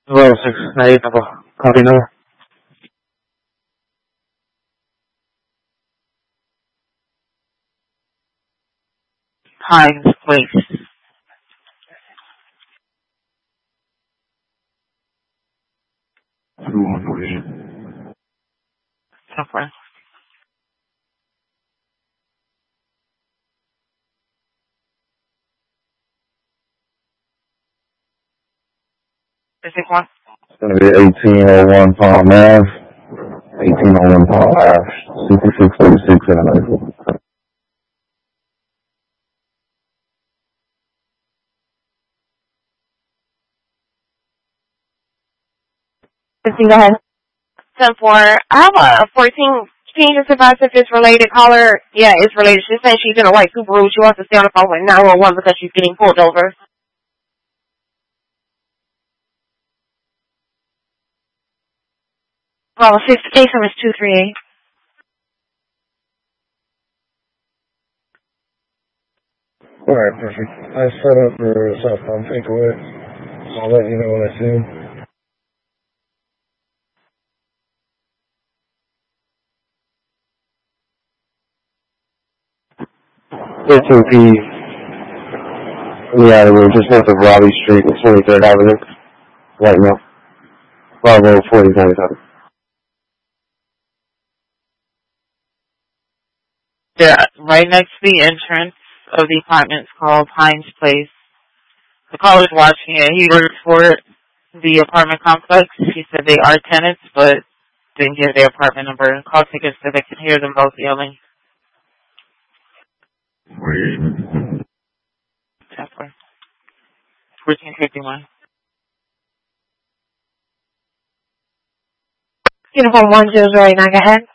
Well, 698 ako. Copy na. Hines Place. Software. District 1. It's going to be 1801 Palm Ave. 1801 Palm Ave. 6636 in April. 15, go ahead. 10-4. I have a 14. Can you just advise if it's related? Caller, yeah, it's related. She's saying she's in a white Subaru. She wants to stay on the phone with 911 because she's getting pulled over. Well, case number is 238. Alright, perfect. I set up for southbound takeaway. I'll let you know when I see him. P. Yeah, we're just north of Robbie Street and 23rd Avenue. Right now. Bravo 4097. They're right next to the entrance of the apartments called Hines Place. The caller's watching it. He works for the apartment complex. He said they are tenants, but didn't give their apartment number. Call tickets so they can hear them both yelling. 1451. Uniform 1009, go ahead.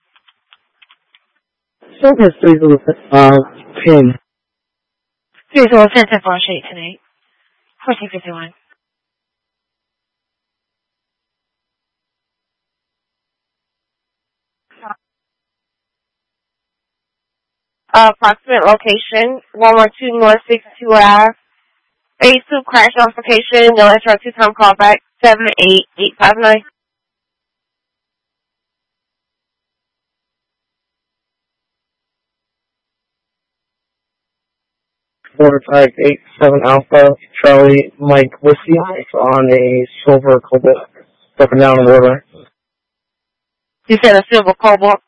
Service 310. 310, 10-4, shade tonight. 1451. Approximate location, 112 North 62 Ave. Phase 2 crash notification, no interrupted time callback, 78859. 4587 Alpha, Charlie, Mike, Whiskey, on a silver Cobalt, broken down on the river. You said a silver Cobalt?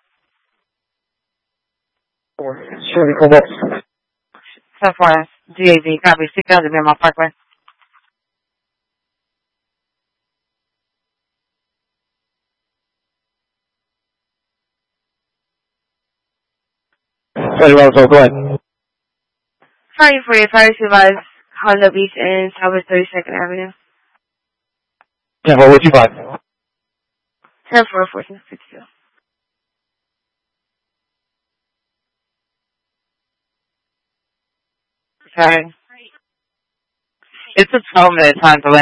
Chevy Cobalt. 10-4, GAV, copy, 600 Belmont Parkway. Go ahead. Sorry for your fire supervisor, Honda Beach and Southwest 32nd Avenue. Yeah, well, what'd you buy? 10-4, 1462. Okay. It's a 12-minute time delay.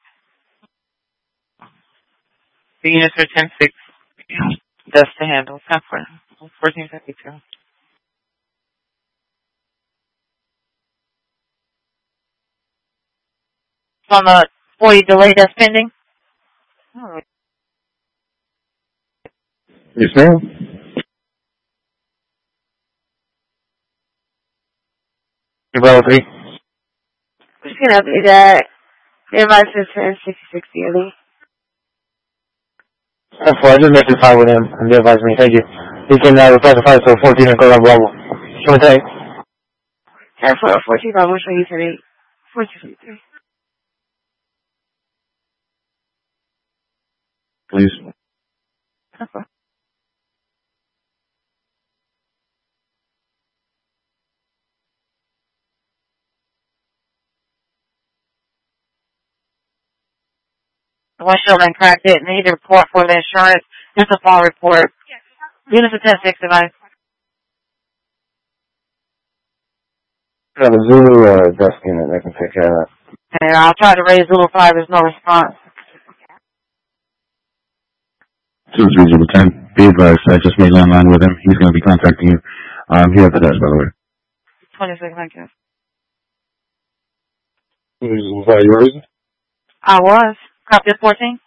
The units are 10-6. That's to handle. 10-4. 1452. On the 40 delay that's pending? Alright. Yes, ma'am. You're well, 3. Just gonna update that. The advice is 1066 daily. That's why I just made this file with him, and they advised me. Thank you. He can reply to 514 and go on Bravo. Show me take. 10-4, 14, Bravo, show you today. 1453. Please. Okay. The windshield cracked it, and they need to report for the insurance. Just a fall report. Units of 10-6 advice. I have a Zulu desk unit that can take care of that. And I'll try to raise Zulu 5. There's no response. 2310. Be advised, I just made landline with him. He's going to be contacting you. Here at the desk, by the way. 26, thank you. Was that yours? I was. Copy 14.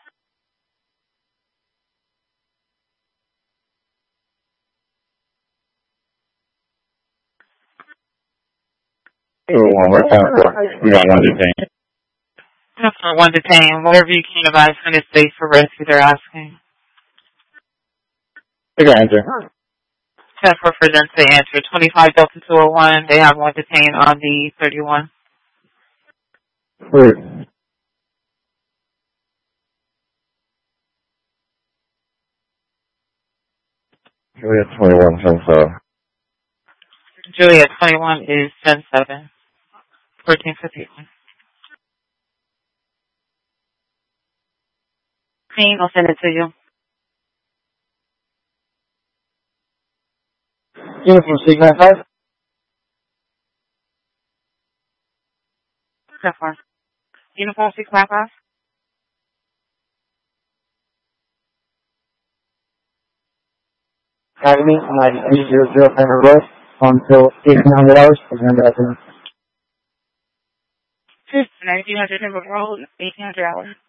We're 10-4. We got one detained. 10-4, 1 detained. Whatever you can advise when it's safe for rescue, they're asking. You can answer. 10-4 for them to answer. 25 Delta 201, they have 1 detained on the 31. Wait. Juliet 21, 10-7. Juliet 21 is 10-7. 1451. Team, I'll send it to you. Uniform 695. 10-4. Uniform 695. Academy, 9300 Panther Road, until 1800 hours, September afternoon. 9300 Road, 1800 hours.